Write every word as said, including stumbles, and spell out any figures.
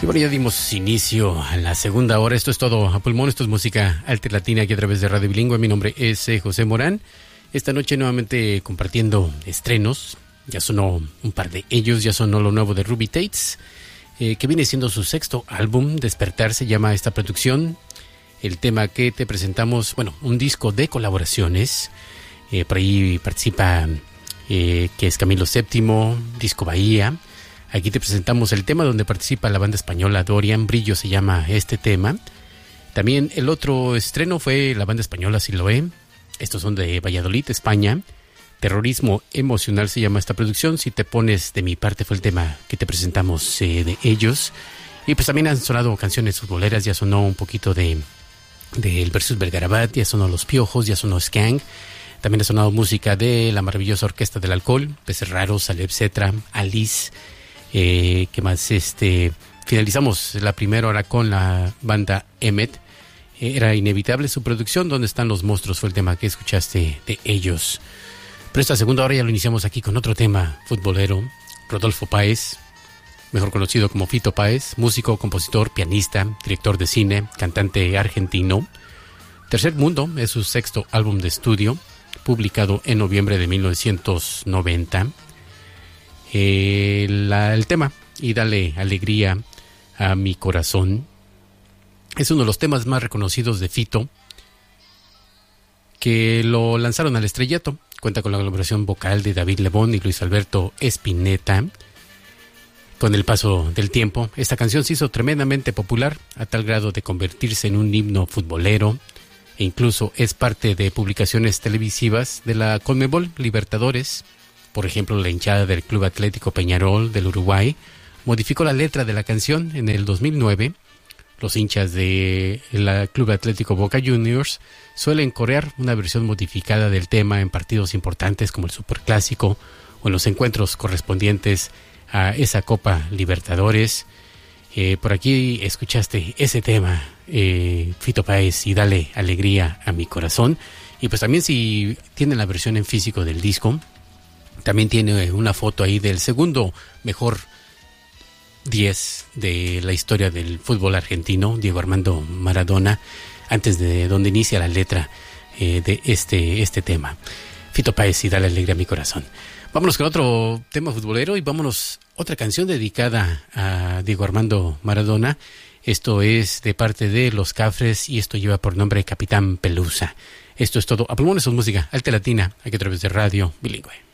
Y bueno, ya dimos inicio a la segunda hora. Esto es todo a pulmón. Esto es música alternativa aquí a través de Radio Bilingüe. Mi nombre es eh, José Morán. Esta noche nuevamente compartiendo estrenos. Ya sonó un par de ellos. Ya sonó lo nuevo de Ruby Tates, eh, que viene siendo su sexto álbum. Despertar se llama esta producción. El tema que te presentamos, bueno, un disco de colaboraciones. Eh, por ahí participa, eh, que es Camilo Séptimo, Disco Bahía. Aquí te presentamos el tema donde participa la banda española Dorian. Brillo se llama este tema. También el otro estreno fue la banda española Siloé. Estos son de Valladolid, España. Terrorismo emocional se llama esta producción. Si te pones de mi parte fue el tema que te presentamos eh, de ellos. Y pues también han sonado canciones futboleras. Ya sonó un poquito de del Versus Belgarabat, ya sonó Los Piojos, ya sonó Skank. También ha sonado música de la maravillosa Orquesta del Alcohol, Peces Raros, Alep Cetra, Alice. Eh, ¿Qué más? Este, finalizamos la primera hora con la banda Emmet. Eh, era inevitable su producción. ¿Dónde están los monstruos? Fue el tema que escuchaste de ellos. Pero esta segunda hora ya lo iniciamos aquí con otro tema futbolero. Rodolfo Páez, mejor conocido como Fito Páez, músico, compositor, pianista, director de cine, cantante argentino. Tercer Mundo es su sexto álbum de estudio, publicado en noviembre de mil novecientos noventa. Eh, la, el tema, Y dale alegría a mi corazón, es uno de los temas más reconocidos de Fito, que lo lanzaron al estrellato. Cuenta con la colaboración vocal de David Lebón y Luis Alberto Spinetta. Con el paso del tiempo, esta canción se hizo tremendamente popular, a tal grado de convertirse en un himno futbolero, e incluso es parte de publicaciones televisivas de la Conmebol Libertadores. Por ejemplo, la hinchada del Club Atlético Peñarol del Uruguay modificó la letra de la canción en el dos mil nueve. Los hinchas del Club Atlético Boca Juniors suelen corear una versión modificada del tema en partidos importantes como el Superclásico o en los encuentros correspondientes a esa Copa Libertadores. Eh, por aquí escuchaste ese tema, eh, Fito Páez, Y dale alegría a mi corazón. Y pues también, si tienen la versión en físico del disco, también tiene una foto ahí del segundo mejor diez de la historia del fútbol argentino, Diego Armando Maradona, antes de donde inicia la letra eh, de este, este tema. Fito Páez, Y dale alegría a mi corazón. Vámonos con otro tema futbolero y vámonos otra canción dedicada a Diego Armando Maradona. Esto es de parte de Los Cafres y esto lleva por nombre Capitán Pelusa. Esto es todo. A pulmones, son música alta latina, aquí a través de Radio Bilingüe.